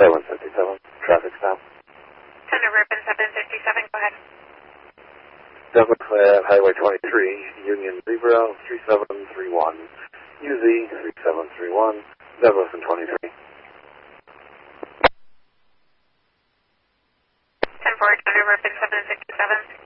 757, traffic stop. Center Urban 757, go ahead. Douglas Highway 23, Union Zebra 3731, UZ 3731, Douglas and 23. 10-4, Center Urban 757.